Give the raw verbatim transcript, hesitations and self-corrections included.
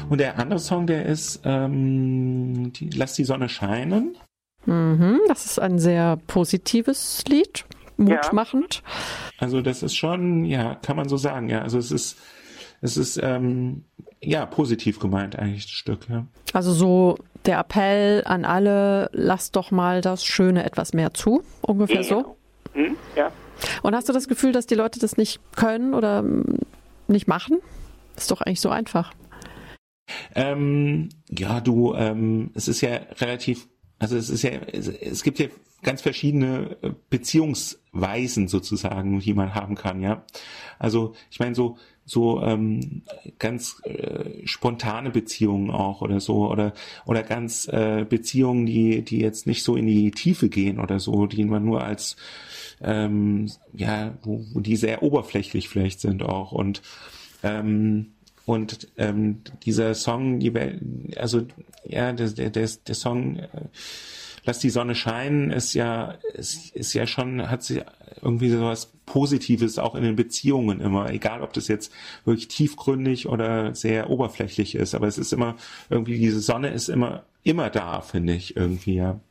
Und der andere Song, der ist ähm, die, Lass die Sonne scheinen. Mhm, das ist ein sehr positives Lied, mutmachend. Ja. Also das ist schon, ja, kann man so sagen, ja. Also es ist, es ist, ähm, ja, positiv gemeint eigentlich, das Stück, ja. Also so der Appell an alle, lasst doch mal das Schöne etwas mehr zu, ungefähr ja. so? Hm, ja. Und hast du das Gefühl, dass die Leute das nicht können oder nicht machen? Ist doch eigentlich so einfach. Ähm, ja, du, ähm, es ist ja relativ, also es ist ja, es, es gibt ja ganz verschiedene Beziehungsweisen sozusagen, die man haben kann, ja. Also ich meine so so ähm, ganz äh, spontane Beziehungen auch oder so oder oder ganz äh, Beziehungen, die die jetzt nicht so in die Tiefe gehen oder so, die man nur als ähm, ja, wo, wo die sehr oberflächlich vielleicht sind auch und ähm, und ähm, dieser Song, die Welt, also ja, der der der, der Song äh, Lass die Sonne scheinen ist ja ist, ist ja schon, hat sie irgendwie so was Positives auch in den Beziehungen immer, egal ob das jetzt wirklich tiefgründig oder sehr oberflächlich ist, aber es ist immer irgendwie, diese Sonne ist immer immer da, finde ich irgendwie, ja.